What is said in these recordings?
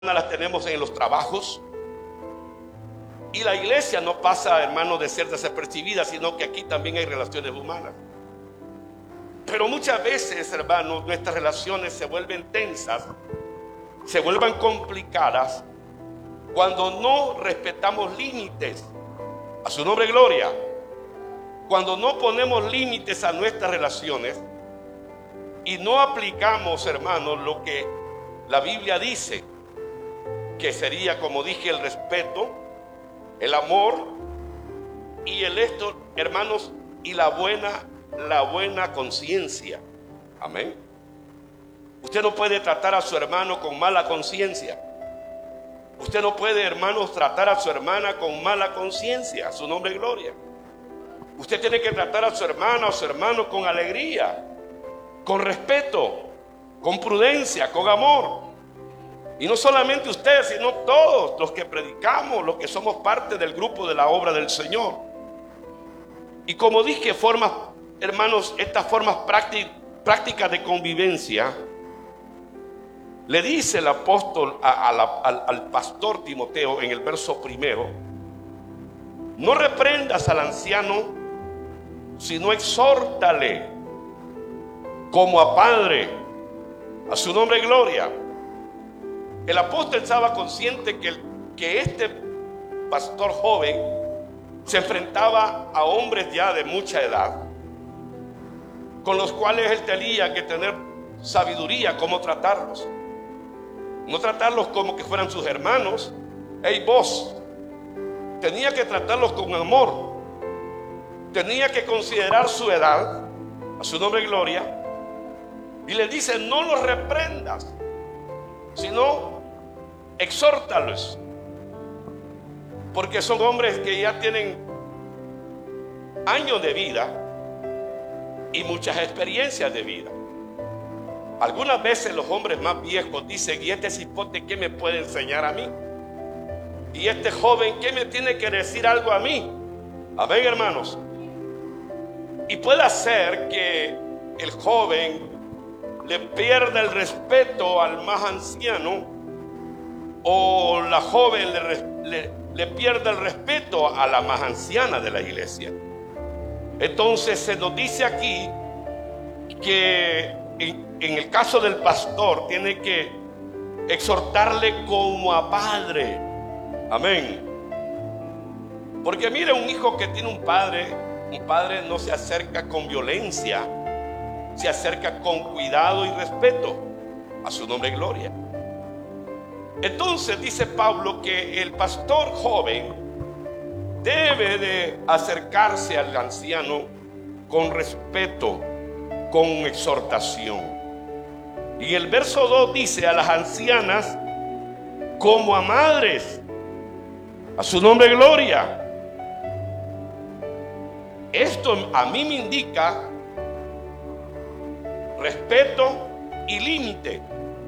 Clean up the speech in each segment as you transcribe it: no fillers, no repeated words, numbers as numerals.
las tenemos en los trabajos. Y la iglesia no pasa, hermano, de ser desapercibida, sino que aquí también hay relaciones humanas. Pero muchas veces, hermanos, nuestras relaciones se vuelven tensas, se vuelven complicadas cuando no respetamos límites. A su nombre, gloria. Cuando no ponemos límites a nuestras relaciones y no aplicamos, hermanos, lo que la Biblia dice, que sería, como dije, el respeto, el amor y el esto, hermanos, y la buena conciencia. Amén. Usted no puede tratar a su hermano con mala conciencia. Usted no puede, hermanos, tratar a su hermana con mala conciencia. A su nombre, gloria. Usted tiene que tratar a su hermana o su hermano con alegría, con respeto, con prudencia, con amor. Y no solamente usted, sino todos los que predicamos, los que somos parte del grupo de la obra del Señor. Y como dije, formas, hermanos, estas formas prácticas de convivencia, le dice el apóstol al pastor Timoteo en el verso 1: no reprendas al anciano, sino exhórtale como a padre. A su nombre, gloria. El apóstol estaba consciente que este pastor joven se enfrentaba a hombres ya de mucha edad, con los cuales él tenía que tener sabiduría cómo tratarlos. No tratarlos como que fueran sus hermanos. Hey, vos. Tenía que tratarlos con amor. Tenía que considerar su edad. A su nombre, gloria. Y le dice: no los reprendas, sino exhórtalos, porque son hombres que ya tienen años de vida y muchas experiencias de vida. Algunas veces los hombres más viejos dicen: ¿y este cipote qué me puede enseñar a mí? ¿Y este joven qué me tiene que decir algo a mí? Amén, hermanos. Y puede hacer que el joven le pierda el respeto al más anciano, o la joven le pierda el respeto a la más anciana de la iglesia. Entonces se nos dice aquí que en el caso del pastor tiene que exhortarle como a padre. Amén. Porque mire, un hijo que tiene un padre no se acerca con violencia, se acerca con cuidado y respeto. A su nombre, gloria. Entonces dice Pablo que el pastor joven debe de acercarse al anciano con respeto, con exhortación. Y el verso 2 dice: a las ancianas como a madres. A su nombre, gloria. Esto a mí me indica respeto y límite.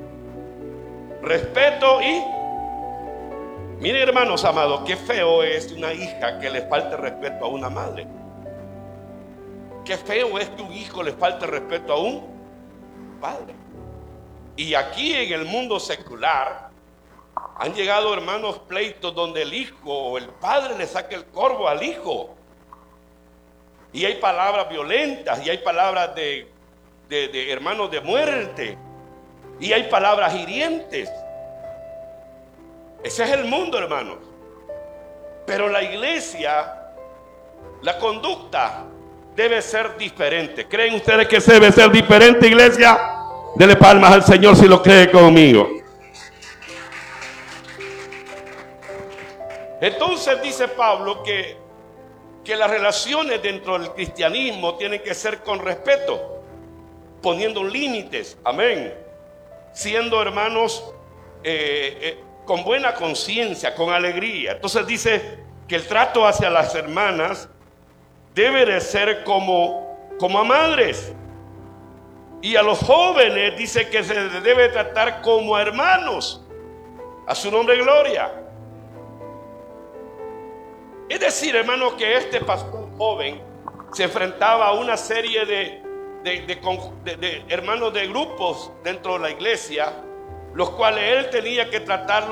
Respeto y... Miren, hermanos amados, qué feo es una hija que le falte respeto a una madre. Qué feo es que un hijo le falte respeto a un padre. Y aquí en el mundo secular han llegado, hermanos, pleitos donde el hijo o el padre le saca el corvo al hijo. Y hay palabras violentas, y hay palabras de hermanos, de muerte, y hay palabras hirientes. Ese es el mundo, hermanos. Pero la iglesia, la conducta debe ser diferente. ¿Creen ustedes que se debe ser diferente, iglesia? Dele palmas al Señor si lo cree conmigo. Entonces dice Pablo que las relaciones dentro del cristianismo tienen que ser con respeto, poniendo límites. Amén. Siendo, hermanos, con buena conciencia, con alegría. Entonces dice que el trato hacia las hermanas debe de ser como a madres. Y a los jóvenes dice que se debe tratar como a hermanos. A su nombre, gloria. Es decir, hermanos, que este pastor joven se enfrentaba a una serie de hermanos, de grupos dentro de la iglesia, los cuales él tenía que tratar